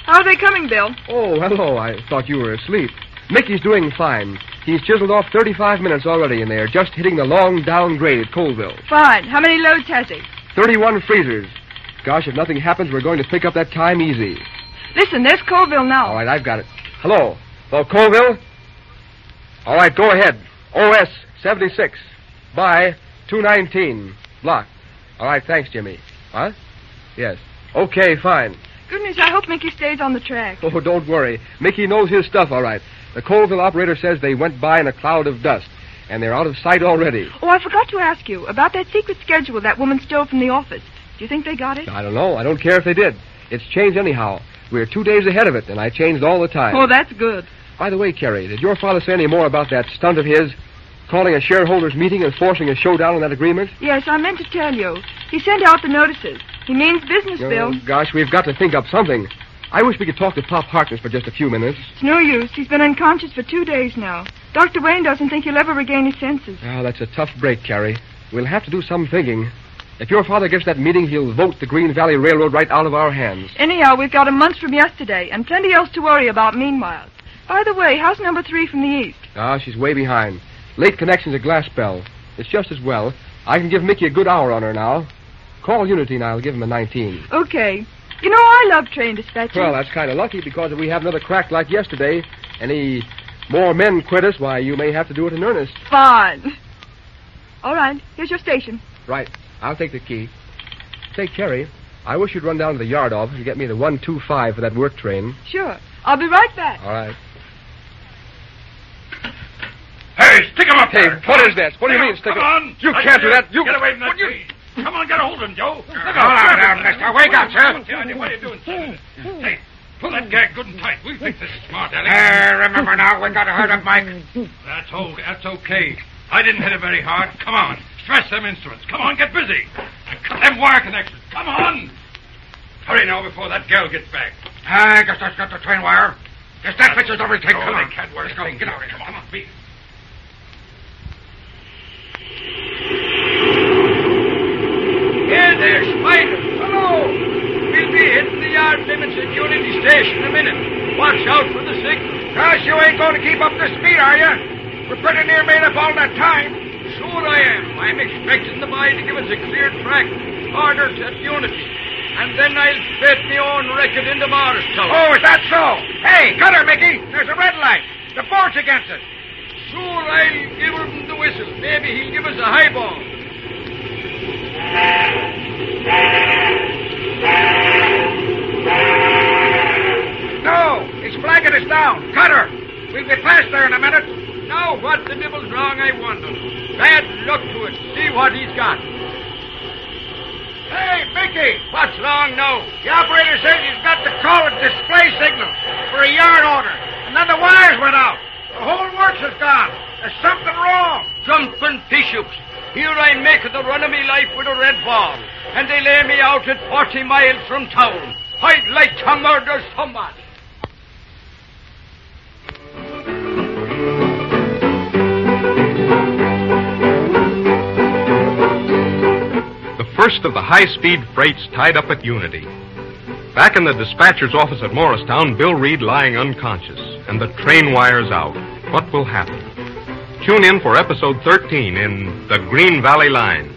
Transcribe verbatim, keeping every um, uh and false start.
How are they coming, Bill? Oh, hello. I thought you were asleep. Mickey's doing fine. He's chiseled off thirty-five minutes already, and they're just hitting the long downgrade at Colville. Fine. How many loads has he? thirty-one freezers. Gosh, if nothing happens, we're going to pick up that time easy. Listen, there's Colville now. All right, I've got it. Hello. Hello, Colville? All right, go ahead. O S seventy-six. By two nineteen. Block. All right, thanks, Jimmy. What? Yes. Okay, fine. Goodness, I hope Mickey stays on the track. Oh, don't worry. Mickey knows his stuff, all right. The Colville operator says they went by in a cloud of dust, and they're out of sight already. Oh, I forgot to ask you about that secret schedule that woman stole from the office. Do you think they got it? I don't know. I don't care if they did. It's changed anyhow. We're two days ahead of it, and I changed all the time. Oh, that's good. By the way, Carrie, did your father say any more about that stunt of his, calling a shareholders' meeting and forcing a showdown on that agreement? Yes, I meant to tell you. He sent out the notices. He means business, oh, Bill. Gosh, we've got to think up something. I wish we could talk to Pop Harkness for just a few minutes. It's no use. He's been unconscious for two days now. Doctor Wayne doesn't think he'll ever regain his senses. Oh, that's a tough break, Carrie. We'll have to do some thinking. If your father gets that meeting, he'll vote the Green Valley Railroad right out of our hands. Anyhow, we've got a month from yesterday, and plenty else to worry about meanwhile. By the way, how's number three from the east? Ah, she's way behind. Late connection's a glass bell. It's just as well. I can give Mickey a good hour on her now. Call Unity and I'll give him a nineteen. Okay. You know, I love train dispatching. Well, that's kind of lucky, because if we have another crack like yesterday, any more men quit us, why, you may have to do it in earnest. Fine. All right. Here's your station. Right. I'll take the key. Say, Carrie, I wish you'd run down to the yard office and get me the one two five for that work train. Sure. I'll be right back. All right. Hey, stick him up Hey, there. what is this? What do you mean, stick him? Come on. You I can't do tell that. You... Get away from that you... tree. Come on, get a hold of him, Joe. Look Hold on now, mister. Wake up, sir. What are you doing, sir? Hey, pull that gag good and tight. We think this is smart, Alex. Uh, remember now, we got to hurt up, Mike. That's, o- that's okay. I didn't hit it very hard. Come on. Stretch them instruments. Come on, get busy. And cut them wire connections. Come on. Hurry now before that girl gets back. I guess that's got the train wire. Guess that fixes everything. Oh, Come they on. can't work. Let's go. Thing. Get out. Come on, come on, beat. Here there, Spider. Hello. We'll be hitting the yard limits at Unity Station in a minute. Watch out for the signal. Gosh, you ain't going to keep up the speed, are you? We're pretty near made up all that time. Sure I am. I'm expecting the boy to give us a clear track. Orders at Unity. And then I'll fit my own record into Morristown. Oh, is that so? Hey, cut her, Mickey. There's a red light. The board's against us. Sure, I'll give him the whistle. Maybe he'll give us a highball. No, he's flagging us down. Cut her. We'll be past there in a minute. Now, what the devil's wrong, I wonder. Bad luck to it. See what he's got. Hey, Mickey. What's wrong now? The operator says he's got to call a display signal for a yard order. And then the wires went out. The whole works is gone. There's something wrong. Jumping bishops. Here I make the run of me life with a red ball. And they lay me out at forty miles from town. I'd like to murder somebody. The first of the high-speed freights tied up at Unity. Back in the dispatcher's office at Morristown, Bill Reed lying unconscious, and the train wires out. What will happen? Tune in for episode thirteen in The Green Valley Line.